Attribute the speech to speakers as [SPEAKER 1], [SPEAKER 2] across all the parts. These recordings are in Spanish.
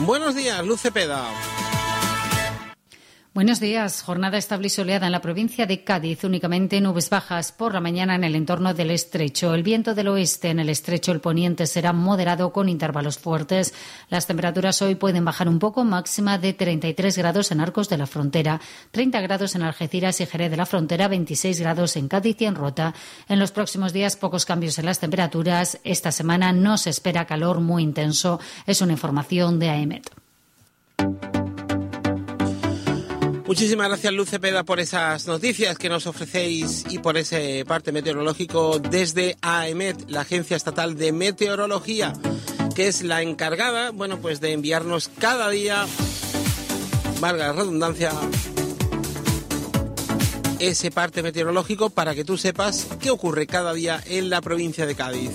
[SPEAKER 1] Buenos días, Luz Cepeda.
[SPEAKER 2] Buenos días. Jornada estable y soleada en la provincia de Cádiz. Únicamente nubes bajas por la mañana en el entorno del estrecho. El viento del oeste en el estrecho, el poniente, será moderado con intervalos fuertes. Las temperaturas hoy pueden bajar un poco, máxima de 33 grados en Arcos de la Frontera, 30 grados en Algeciras y Jerez de la Frontera, 26 grados en Cádiz y en Rota. En los próximos días, pocos cambios en las temperaturas. Esta semana no se espera calor muy intenso. Es una información de AEMET.
[SPEAKER 1] Muchísimas gracias, Luz Cepeda, por esas noticias que nos ofrecéis y por ese parte meteorológico desde AEMET, la Agencia Estatal de Meteorología, que es la encargada, pues de enviarnos cada día, valga la redundancia, ese parte meteorológico para que tú sepas qué ocurre cada día en la provincia de Cádiz.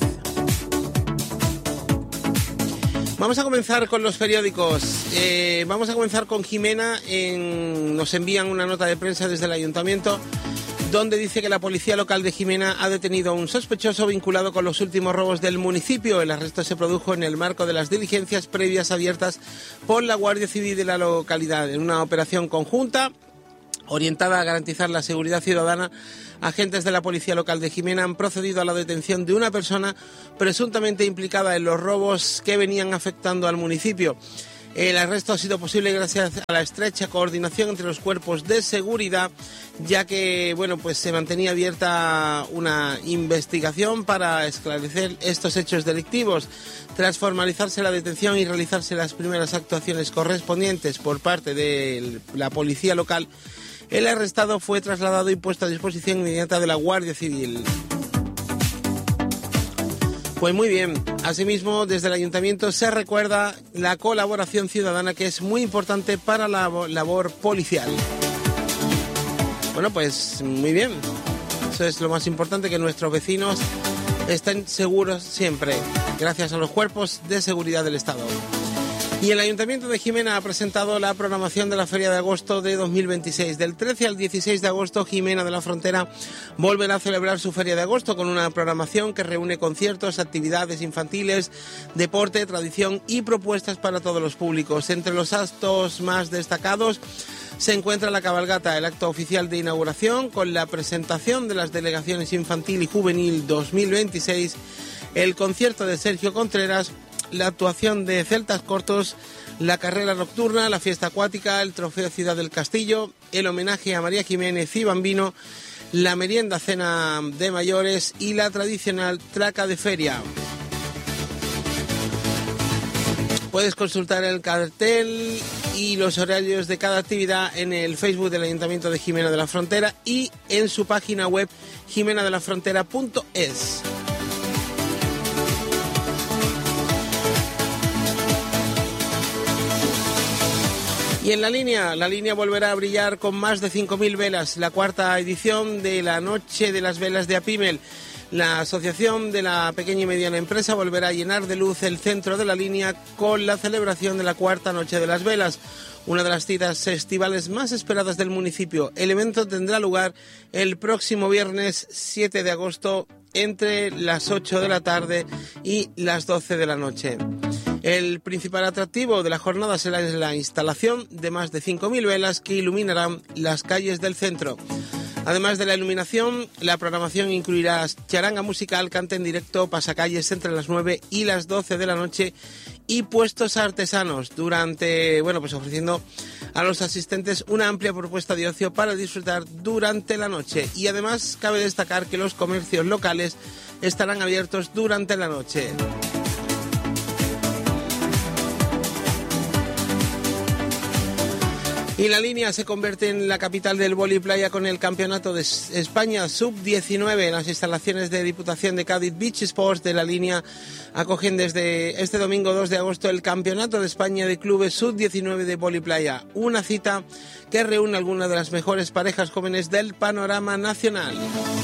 [SPEAKER 1] Vamos a comenzar con los periódicos. Vamos a comenzar con Jimena. Nos envían una nota de prensa desde el ayuntamiento donde dice que la policía local de Jimena ha detenido a un sospechoso vinculado con los últimos robos del municipio. El arresto se produjo en el marco de las diligencias previas abiertas por la Guardia Civil de la localidad. En una operación conjunta orientada a garantizar la seguridad ciudadana, agentes de la policía local de Jimena han procedido a la detención de una persona presuntamente implicada en los robos que venían afectando al municipio. El arresto ha sido posible gracias a la estrecha coordinación entre los cuerpos de seguridad, ya que se mantenía abierta una investigación para esclarecer estos hechos delictivos. Tras formalizarse la detención y realizarse las primeras actuaciones correspondientes por parte de la policía local, el arrestado fue trasladado y puesto a disposición inmediata de la Guardia Civil. Pues muy bien. Asimismo, desde el ayuntamiento se recuerda la colaboración ciudadana, que es muy importante para la labor policial. Pues muy bien. Eso es lo más importante, que nuestros vecinos estén seguros siempre, gracias a los cuerpos de seguridad del Estado. Y el Ayuntamiento de Jimena ha presentado la programación de la Feria de Agosto de 2026. Del 13 al 16 de agosto, Jimena de la Frontera volverá a celebrar su Feria de Agosto con una programación que reúne conciertos, actividades infantiles, deporte, tradición y propuestas para todos los públicos. Entre los actos más destacados se encuentra la cabalgata, el acto oficial de inauguración con la presentación de las delegaciones infantil y juvenil 2026, el concierto de Sergio Contreras, la actuación de Celtas Cortos, la carrera nocturna, la fiesta acuática, el trofeo Ciudad del Castillo, el homenaje a María Jiménez y Bambino, la merienda cena de mayores y la tradicional traca de feria. Puedes consultar el cartel y los horarios de cada actividad en el Facebook del Ayuntamiento de Jimena de la Frontera y en su página web jimenadelafrontera.es. Y en la línea volverá a brillar con más de 5.000 velas, la cuarta edición de la Noche de las Velas de Apimel. La Asociación de la Pequeña y Mediana Empresa volverá a llenar de luz el centro de la línea con la celebración de la cuarta Noche de las Velas, una de las citas estivales más esperadas del municipio. El evento tendrá lugar el próximo viernes 7 de agosto entre las 8 de la tarde y las 12 de la noche. El principal atractivo de la jornada será la instalación de más de 5.000 velas que iluminarán las calles del centro. Además de la iluminación, la programación incluirá charanga musical, cante en directo, pasacalles entre las 9 y las 12 de la noche y puestos artesanos ofreciendo a los asistentes una amplia propuesta de ocio para disfrutar durante la noche. Y además cabe destacar que los comercios locales estarán abiertos durante la noche. Y la línea se convierte en la capital del vóley playa con el Campeonato de España Sub-19. En las instalaciones de Diputación de Cádiz, Beach Sports de la línea acogen desde este domingo 2 de agosto el Campeonato de España de Clubes Sub-19 de vóley playa. Una cita que reúne algunas de las mejores parejas jóvenes del panorama nacional.